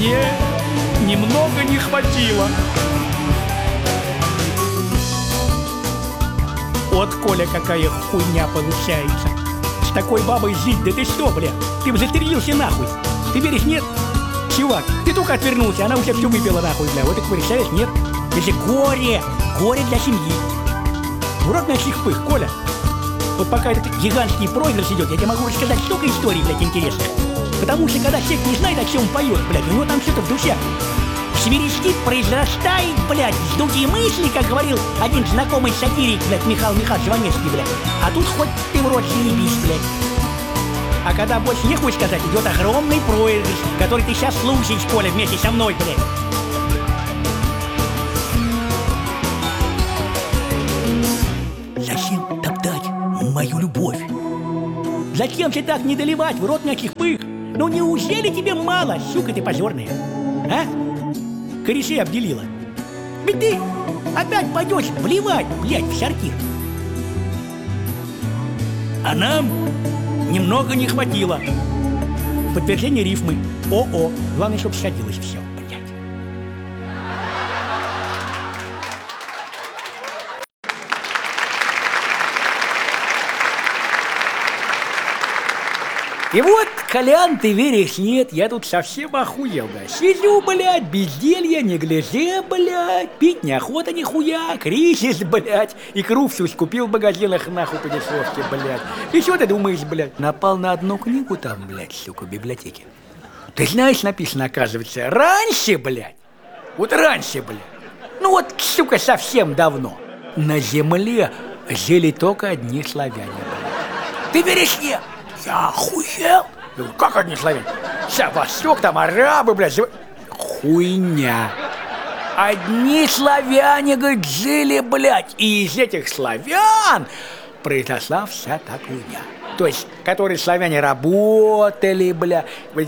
Нет, немного не хватило. Вот, Коля, какая хуйня получается. С такой бабой жить, да ты что, бля? Ты бы застрелился нахуй. Ты веришь, нет? Чувак, ты только отвернулся, она уже все выпила нахуй, бля. Вот ты представляешь, нет? Это же горе для семьи. В рот наших пых, Коля. Вот пока этот гигантский проигрыш идет, я тебе могу рассказать столько историй, блядь, интересных. Потому что когда человек не знает, о чем поет, блядь, у него там что-то в душе свиристит, произрастает, блядь, с дуги мысли, как говорил один знакомый сатирик, блядь, Михаил Михайлович Жванецкий, блядь. А тут хоть ты в рот заебись, блядь. А когда больше не хочешь сказать, идет огромный проигрыш, который ты сейчас слушаешь, Коля, вместе со мной, блядь. Зачем топтать мою любовь? Зачем же так не доливать в рот мягких пых? Ну неужели тебе мало, сука ты позорная? А? Корешей обделила. Ведь ты опять пойдешь вливать, блядь, в сортир. А нам немного не хватило. В подтверждение рифмы. О-о. Главное, чтобы сходилось все, блядь. И вот, Колян, ты веришь, нет, я тут совсем охуел, да. Сижу, блядь, безделье, неглиже, блядь, пить неохота нихуя, кризис, блядь, икру всю скупил в магазинах, нахуй, по дешевке, блядь. И что ты думаешь, блядь, напал на одну книгу там, блядь, сука, в библиотеке. Ты знаешь, написано, оказывается, раньше, блядь, вот раньше, блядь, ну вот, сука, совсем давно, на земле жили только одни славяне, блядь. Ты веришь, нет? Я охуел? Как одни славяне? Вся Восток, там арабы, блядь. Хуйня. Одни славяне, говорит, жили, блядь. И из этих славян произошла вся та хуйня. То есть, которые славяне работали, бля,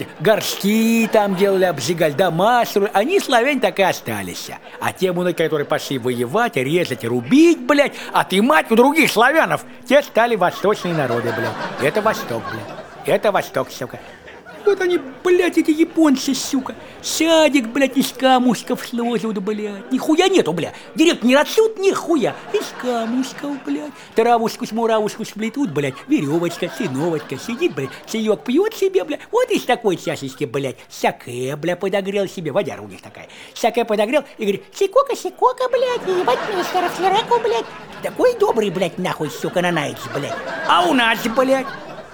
горшки там делали, обжигали, дома строили. Они, славяне, так и остались. А те мудаки, которые пошли воевать, резать, рубить, блядь, отымать у других славянов, те стали восточные народы, блядь. Это Восток, блядь. Это Восток, сука. Вот они, блядь, эти японцы, сука. Садик, блядь, из камушков сложат, блядь. Нихуя нету, блядь. Директор не растут, нихуя. Из камушков, блядь. Травушку-муравушку сплетут, блядь. Веревочка, сыновочка сидит, блядь. Чаек пьет себе, блядь. Вот из такой чашечки, блядь. Саке, блядь, подогрел себе. Водяра у них такая. Саке подогрел и говорит: сикока, блядь. Ебать мне старофлераку, блядь. Такой добрый, блядь, нахуй, сука, нанаете, блядь. А у нас, блядь,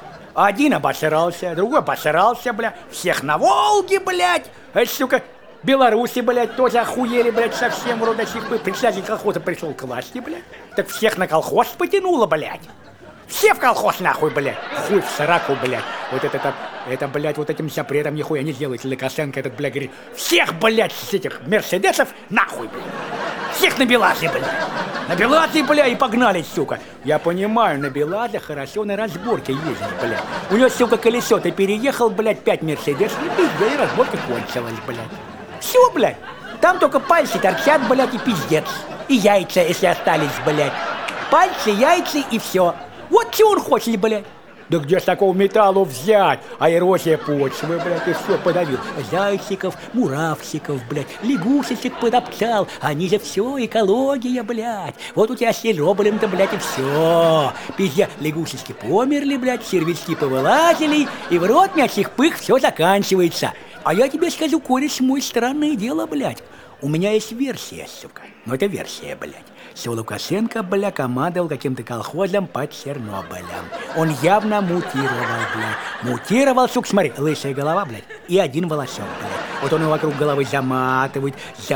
один обосрался, другой обосрался, бля. Всех на Волге, блядь. Сука, белорусы, блядь, тоже охуели, блядь, совсем вроде сих. Председатель колхоза пришел к власти, блядь. Так всех на колхоз потянуло, блядь. Все в колхоз, нахуй, блядь. Хуй в сраку, блядь. Вот это, блядь, вот этим запретом нихуя не сделается. Лукашенко этот, блядь, говорит: всех, блядь, с этих мерседесов нахуй, блядь. Всех на Белазе, блядь. На Белазе, бля, и погнали, сука. Я понимаю, на Белазе хорошо на разборке ездить, блядь. У него, сука, колесо, ты переехал, блядь, 5 мерседесов, и пиздец, и разборка кончилась, блядь. Все, блядь. Там только пальцы торчат, блядь, и пиздец. И яйца, если остались, блядь. Пальцы, яйца и все. Вот что он хочет, блядь. Да где ж такого металла взять? А эрозия почвы, блядь, и все подавил. Зайчиков, муравчиков, блядь, лягушечек подоптал. Они же все экология, блядь. Вот у тебя с Ероболем-то, блядь, и все. Пиздец, лягушечки померли, блядь, червячки повылазили, и в рот мягких пых все заканчивается. А я тебе скажу, кореш мой, странное дело, блядь. У меня есть версия, сука. Но это версия, блядь. Что Лукашенко, бля, командовал каким-то колхозом под Чернобылем. Он явно мутировал, блядь. Мутировал, сука, смотри, лысая голова, блядь, и один волосок, блядь. Вот он его вокруг головы заматывает.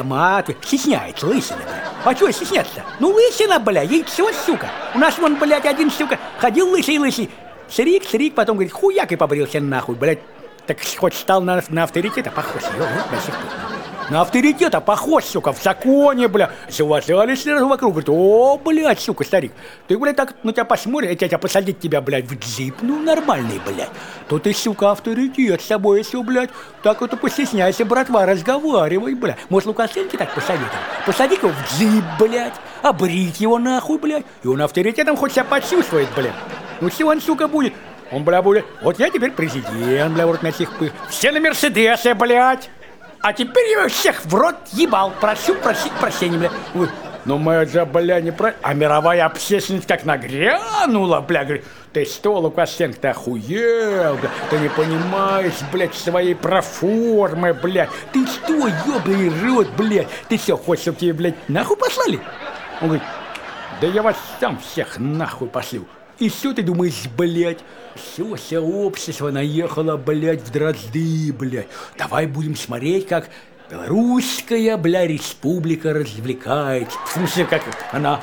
Стесняется, лысина, блядь. А чего стесняться? Ну, лысина, блядь, яйцо, сука. У нас вон, блядь, один, сука, ходил лысый. Срик, потом, говорит, хуяк и побрился нахуй, блядь. Так хоть стал на авторитета похож, до сих пор. На авторитета похож, сука, в законе, бля. Завозались сразу вокруг, говорит: о, блядь, сука, старик, ты, блядь, так на тебя посмотришь, я тебя посадить тебя, блядь, в джип, ну, нормальный, блядь. То ты, сука, авторитет с собой, все, блядь, так вот постесняйся, братва, разговаривай, блядь. Может, Лукашенко так посоветовал? Посадить его в джип, блядь, обрить его нахуй, блядь, и он авторитетом хоть себя почувствует, блядь. Ну, все он, сука, будет. Он, бля, будет: вот я теперь президент, бля, вот на сих пых. Все на Мерседесе, блядь. а теперь я всех в рот ебал. Прошу просить прощения, бля. Ой, ну мы же, бля, не про... А мировая общественность как нагрянула, бля, говорит, ты что, Лукашенко, ты охуел, бля, ты не понимаешь, блядь, своей проформы, блядь. Ты что, ёбаный рот, блядь, ты что, хочешь, чтобы тебе, блядь, нахуй послали? Он говорит, да я вас сам всех нахуй пошлю. И что ты думаешь, блядь? Все общество наехало, блядь, в дрозды, блядь. Давай будем смотреть, как белорусская, бля, республика развлекается. В смысле, как она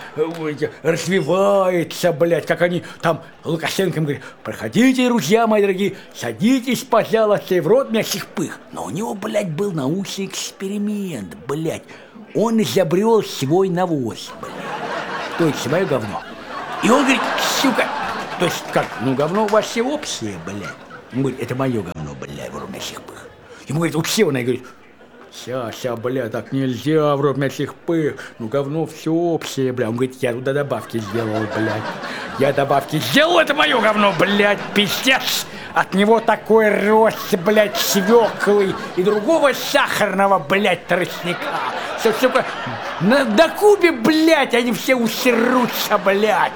развивается, блядь, как они там Лукашенко говорит, проходите, друзья мои дорогие, садитесь, пожалуйста, и в рот мясных пых. Но у него, блядь, был научный эксперимент, блядь. Он изобрел свой навоз, блядь. То есть свое говно. И он говорит, сука, то есть как, ну говно у вас все общее, блядь. Он говорит, это мое говно, блядь, в рот мясных пых. Ему говорит, у всего, она говорит, Ща, бля, так нельзя, в рот мясных пых, ну говно все общее, бля. Он говорит, я туда добавки сделал, блядь. Я добавки сделал, это мое говно, блядь, пиздец. От него такой рост, блядь, свеклы и другого сахарного, блядь, тростника. Все, сука, на Кубе, блядь, они все усерутся, блядь.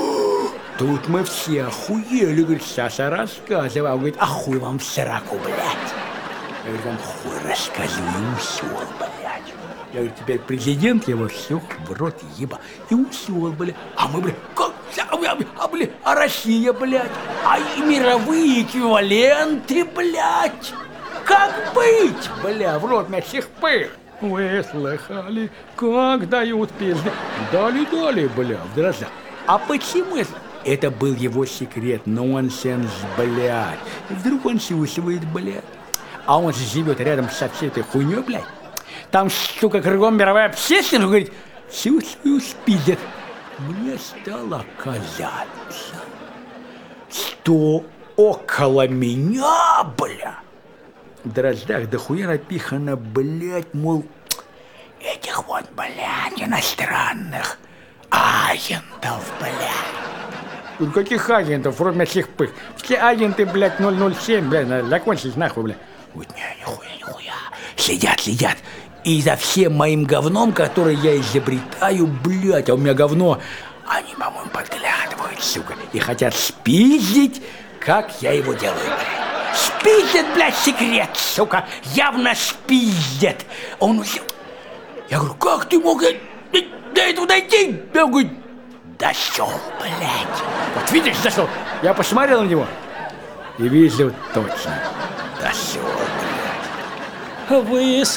Тут мы все охуели, говорит, Саша рассказывай. Он говорит, а хуй вам в сраку, блядь. Я говорю, вам хуй рассказываю, усел, блядь. Я говорю, теперь президент его всех в рот еба. И усел, блядь. А мы, блядь, как? Блядь, а Россия, блядь? А и мировые эквиваленты, блядь? Как быть, бля, в рот мясных пых? Вы слыхали, как дают пизды? Дали, бля, в дрожжах. А почему это? Это был его секрет, нонсенс, блядь. И вдруг он чувствует, блядь. А он же живет рядом со всей этой хуйней, блядь. Там, сука, кругом мировая общественность, говорит, чувствую, спидет. Мне стало казаться, что около меня, бля, в дрожжах дохуя напихано, блядь, мол, этих вот, блядь, иностранных агентов, блядь. Ну каких агентов, вроде мясных пых? Все агенты, блядь, 007, блядь, закончились нахуй, блядь. Вот нихуя. Следят. И за всем моим говном, которое я изобретаю, блядь, а у меня говно, они, по-моему, подглядывают, сука, и хотят спиздить, как я его делаю, блядь. Спиздят, блядь, секрет, сука, явно спиздят. Он уже... Я говорю, как ты мог до этого дойти? Я говорю, дошел, блядь. Вот видишь, дошел. Я посмотрел на него и вижу точно. Дошел, блядь. Вы